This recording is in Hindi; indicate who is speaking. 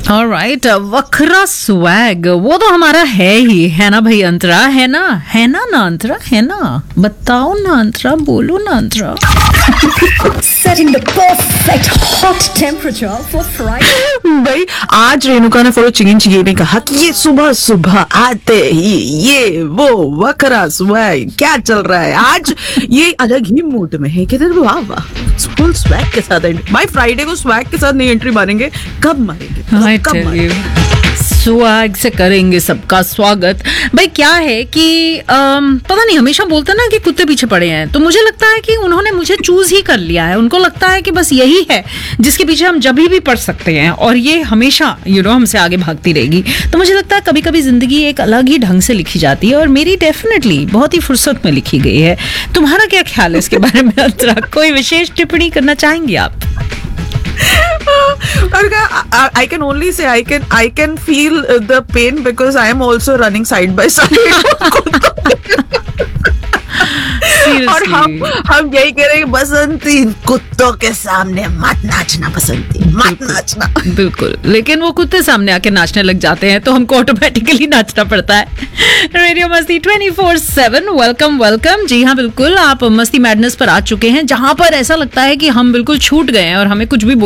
Speaker 1: ऑलराइट, वखरा स्वैग वो तो हमारा है ही, है ना भाई अंतरा? है ना अंतरा? है ना? बताओ ना अंतरा, बोलो ना अंतरा।
Speaker 2: Setting the perfect hot temperature for Friday.
Speaker 3: भाई आज रेणुका ने फॉर चेंज ये नहीं कहा कि ये सुबह सुबह आते ही ये वो वखरा स्वैग क्या चल रहा है। आज ये अलग ही मूड में है कि वाह वाह फुल स्वैग के साथ। भाई फ्राइडे को स्वैग के साथ नहीं एंट्री मारेंगे, कब मारेंगे?
Speaker 1: I tell you, स्वैग से करेंगे सबका स्वागत। भाई क्या है कि पता नहीं, हमेशा बोलते ना कि कुत्ते पीछे पड़े हैं, तो मुझे लगता है कि उन्होंने मुझे चूज ही कर लिया है। उनको लगता है कि बस यही है जिसके पीछे हम जब भी पड़ सकते हैं और ये हमेशा हमसे आगे भागती रहेगी। तो मुझे लगता है कभी कभी जिंदगी एक अलग ही ढंग से लिखी जाती है और मेरी डेफिनेटली बहुत ही फुर्सत में लिखी गई है। तुम्हारा क्या ख्याल है इसके बारे में अंतरा? कोई विशेष टिप्पणी करना चाहेंगे आप?
Speaker 3: I can only say I can feel the pain because I am also running side by side. और हम यही कह रहे हैं, बसंती कुत्तों के सामने मत नाचना, बसंती मत नाचना।
Speaker 1: बिल्कुल, लेकिन वो कुत्ते सामने आके नाचने लग जाते हैं तो हमको ऑटोमेटिकली नाचना पड़ता है। रेडियो मस्ती 24/7 वेलकम। जी हाँ बिल्कुल, आप मस्ती मैडनेस पर आ चुके हैं, जहां पर ऐसा लगता है कि हम बिल्कुल छूट गए हैं और हमें कुछ भी